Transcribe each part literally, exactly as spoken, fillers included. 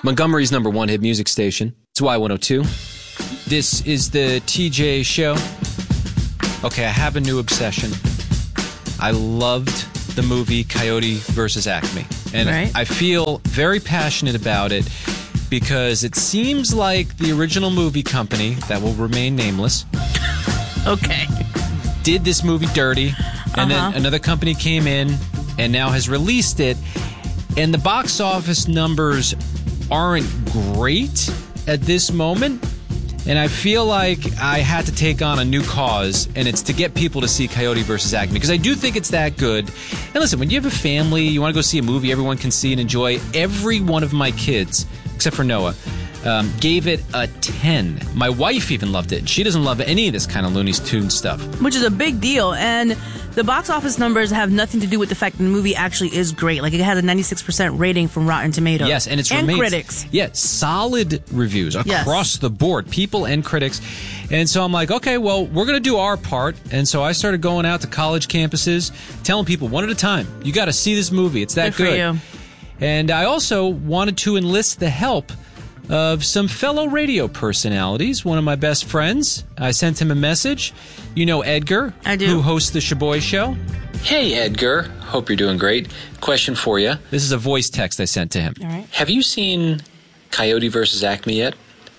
Montgomery's number one hit music station. It's Y one oh two. This is the T J Show. Okay, I have a new obsession. I loved the movie Coyote versus Acme. And right. I feel very passionate about it because it seems like the original movie company, that will remain nameless, okay, did this movie dirty. And uh-huh. then another company came in and now has released it. And the box office numbers aren't great at this moment. And I feel like I had to take on a new cause, and it's to get people to see Coyote versus Acme, because I do think it's that good. And listen, when you have a family, you want to go see a movie everyone can see and enjoy, every one of my kids, except for Noah, um, gave it a ten. My wife even loved it. She doesn't love any of this kind of Looney Tunes stuff. Which is a big deal. And the box office numbers have nothing to do with the fact that the movie actually is great. Like, it has a ninety-six percent rating from Rotten Tomatoes. Yes, and it's and remains, critics. Yeah, solid reviews across yes. the board, people and critics. And so I'm like, okay, well, we're going to do our part. And so I started going out to college campuses, telling people one at a time, you got to see this movie. It's that good. good. For you. And I also wanted to enlist the help of some fellow radio personalities. One of my best friends, I sent him a message. You know Edgar, I do. who hosts the Shaboy Show. Hey, Edgar. Hope you're doing great. Question for you. This is a voice text I sent to him. All right. Have you seen Coyote versus Acme yet?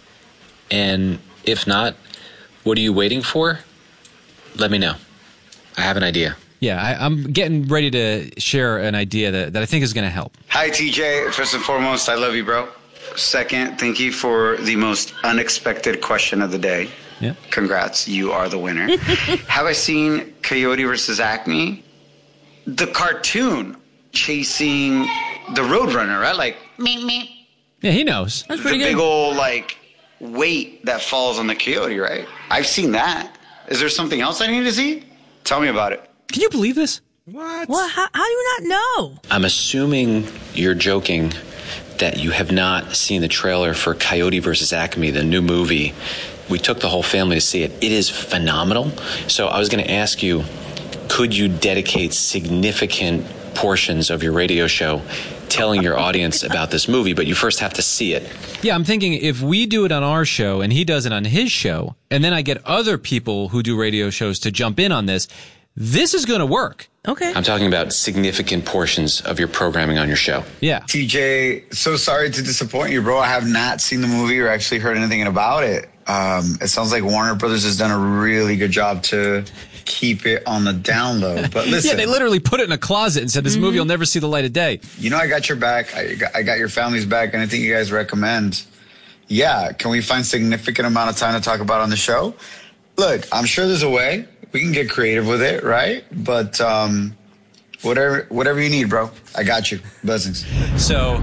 And if not, what are you waiting for? Let me know. I have an idea. Yeah, I, I'm getting ready to share an idea that, that I think is going to help. Hi, T J. First and foremost, I love you, bro. Second, thank you for the most unexpected question of the day. Yeah. Congrats, you are the winner. Have I seen Coyote versus Acme? The cartoon chasing the Roadrunner, right? Like, meep, meep. Yeah, he knows. That's The pretty big good. old, like, weight that falls on the coyote, right? I've seen that. Is there something else I need to see? Tell me about it. Can you believe this? What? Well, how, how do you not know? I'm assuming you're joking that you have not seen the trailer for Coyote versus Acme, the new movie. We took the whole family to see it. It is phenomenal. So I was going to ask you, could you dedicate significant portions of your radio show telling your audience about this movie, but you first have to see it? Yeah, I'm thinking if we do it on our show and he does it on his show, and then I get other people who do radio shows to jump in on this, this is going to work. Okay. I'm talking about significant portions of your programming on your show. Yeah. T J, so sorry to disappoint you, bro. I have not seen the movie or actually heard anything about it. Um, it sounds like Warner Brothers has done a really good job to keep it on the down low. But listen. Yeah, they literally put it in a closet and said this mm-hmm. movie will never see the light of day. You know, I got your back. I got, I got your family's back. Anything you guys recommend? Yeah. Can we find significant amount of time to talk about on the show? Look, I'm sure there's a way. We can get creative with it, right? But um, whatever whatever you need, bro. I got you. Blessings. So,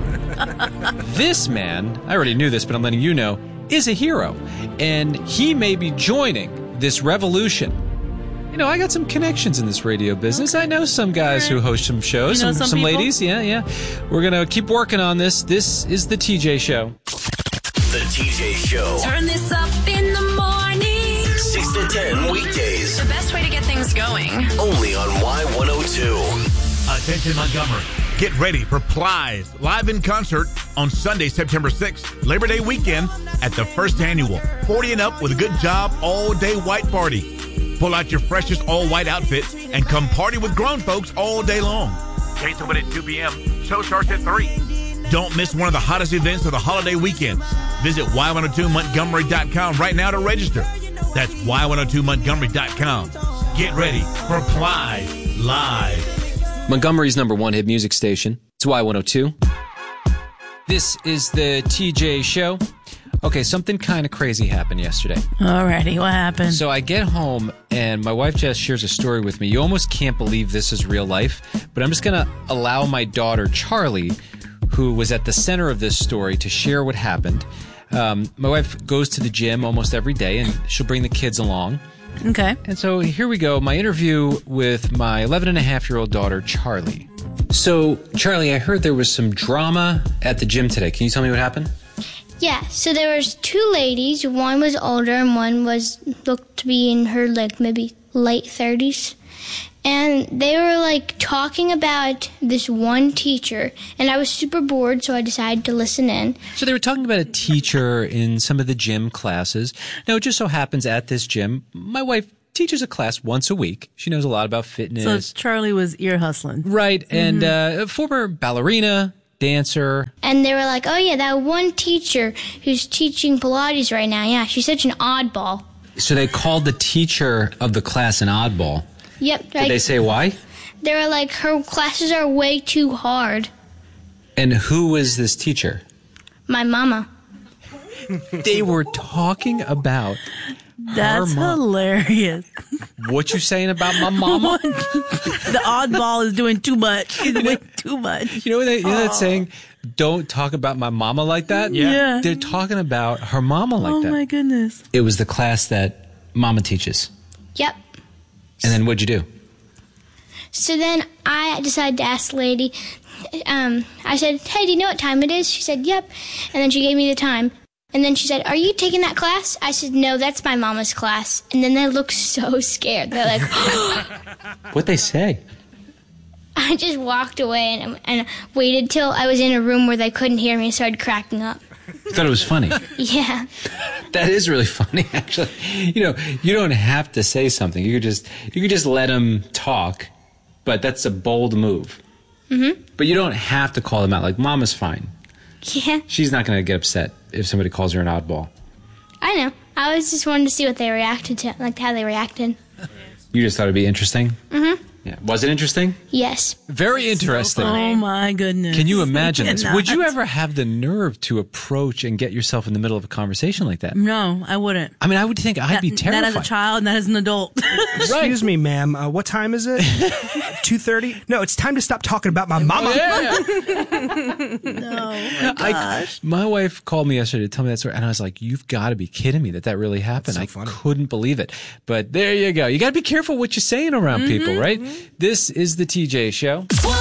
this man, I already knew this, but I'm letting you know, is a hero. And he may be joining this revolution. You know, I got some connections in this radio business. Okay. I know some guys who host some shows, you know some, some, some people? ladies. Yeah, yeah. We're going to keep working on this. This is the T J Show. The T J Show. Turn this up in the morning. six to ten weekdays. The best way to get things going. Only on Y one oh two. Attention Montgomery. Get ready for Plies live in concert on Sunday, September sixth, Labor Day weekend at the first annual forty and Up with a Good Job all-day white party. Pull out your freshest all-white outfit and come party with grown folks all day long. Gates open at two p.m. Show starts at three. Don't miss one of the hottest events of the holiday weekend. Visit Y one oh two Montgomery dot com right now to register. That's Y one oh two Montgomery dot com. Get ready for Plies Live. Montgomery's number one hit music station. It's Y one oh two. This is the T J Show. Okay, something kind of crazy happened yesterday. Alrighty, what happened? So I get home, and my wife just shares a story with me. You almost can't believe this is real life, but I'm just going to allow my daughter, Charlie, who was at the center of this story, to share what happened. Um, my wife goes to the gym almost every day, and she'll bring the kids along. Okay. And so here we go, my interview with my eleven and a half year old daughter, Charlie. So, Charlie, I heard there was some drama at the gym today. Can you tell me what happened? Yeah, so there was two ladies. One was older and one was looked to be in her like maybe late thirties. And they were like talking about this one teacher, and I was super bored, so I decided to listen in. So they were talking about a teacher in some of the gym classes. Now, it just so happens at this gym, my wife teaches a class once a week. She knows a lot about fitness. So Charlie was ear hustling. Right. And mm-hmm. uh, a former ballerina, dancer. And they were like, oh, yeah, that one teacher who's teaching Pilates right now. Yeah, she's such an oddball. So they called the teacher of the class an oddball. Yep. Did right. they say why? They were like, her classes are way too hard. And who was this teacher? My mama. They were talking about That's her mom. Hilarious. What you saying about my mama? The oddball is doing too much. He's doing too much. You know, they, you know that saying, don't talk about my mama like that? Yeah. yeah. They're talking about her mama like oh that. Oh, my goodness. It was the class that mama teaches. Yep. And then what'd you do? So then I decided to ask the lady, um, I said, hey, do you know what time it is? She said, yep. And then she gave me the time. And then she said, are you taking that class? I said, no, that's my mama's class. And then they looked so scared. They're like, what'd they say? I just walked away and, and waited till I was in a room where they couldn't hear me and started cracking up. You thought it was funny? Yeah. That is really funny, actually. You know, you don't have to say something. You could just you could just let them talk, but that's a bold move. Mm-hmm. But you don't have to call them out. Like, Mama's fine. Yeah. She's not going to get upset if somebody calls her an oddball. I know. I was just wanting to see what they reacted to, like how they reacted. You just thought it'd be interesting? Mm-hmm. Yeah. Was it interesting? Yes. Very interesting. So oh, my goodness. Can you imagine this? Cannot. Would you ever have the nerve to approach and get yourself in the middle of a conversation like that? No, I wouldn't. I mean, I would think I'd that, be terrified. Not as a child, not as an adult. Excuse me, ma'am. Uh, what time is it? two thirty? No, it's time to stop talking about my mama. Yeah. No, my gosh. I, my wife called me yesterday to tell me that story, and I was like, you've got to be kidding me that that really happened. So I funny. couldn't believe it. But there you go. You got to be careful what you're saying around mm-hmm, people, right? Mm-hmm. This is the T J Show.